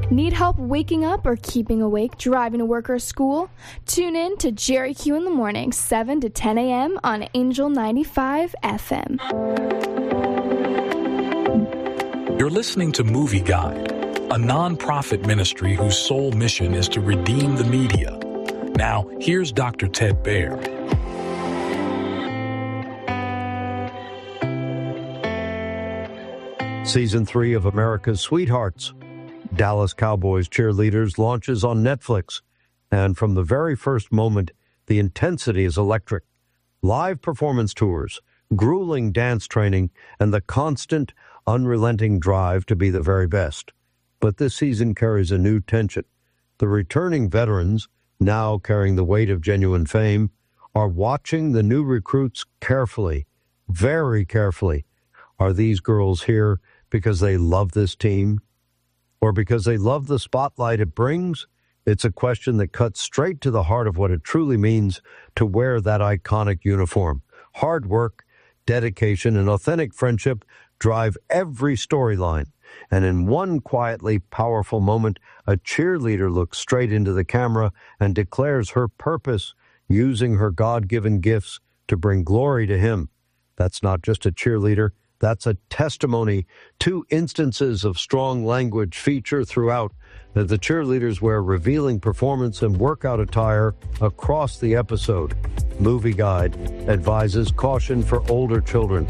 Need help waking up or keeping awake, driving to work or school? Tune in to Jerry Q in the morning, 7 to 10 a.m. on Angel 95 FM. You're listening to Movie Guide, a non-profit ministry whose sole mission is to redeem the media. Now, here's Dr. Ted Baer. Season 3 of America's Sweethearts, Dallas Cowboys Cheerleaders, launches on Netflix. And from the very first moment, the intensity is electric. Live performance tours, grueling dance training, and the constant, unrelenting drive to be the very best. But this season carries a new tension. The returning veterans, now carrying the weight of genuine fame, are watching the new recruits carefully, very carefully. Are these girls here because they love this team or because they love the spotlight it brings? It's a question that cuts straight to the heart of what it truly means to wear that iconic uniform. Hard work, dedication, and authentic friendship drive every storyline. And in one quietly powerful moment, a cheerleader looks straight into the camera and declares her purpose, using her God-given gifts to bring glory to Him. That's not just a cheerleader. That's a testimony. 2 instances of strong language feature throughout. That the cheerleaders wear revealing performance and workout attire across the episode. Movie Guide advises caution for older children.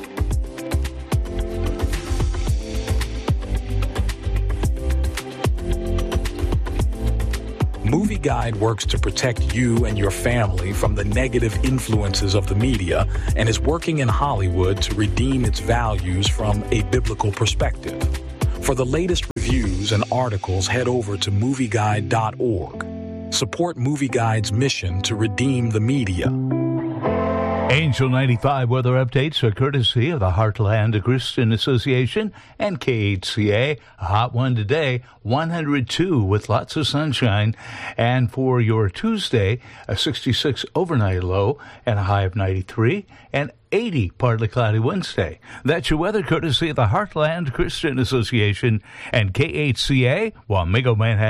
Movie Guide works to protect you and your family from the negative influences of the media and is working in Hollywood to redeem its values from a biblical perspective. For the latest reviews and articles, head over to movieguide.org. Support Movie Guide's mission to redeem the media. Angel 95 weather updates are courtesy of the Heartland Christian Association and KHCA. A hot one today, 102 with lots of sunshine. And for your Tuesday, a 66 overnight low and a high of 93 and 80 partly cloudy Wednesday. That's your weather courtesy of the Heartland Christian Association and KHCA, Wamego, Manhattan.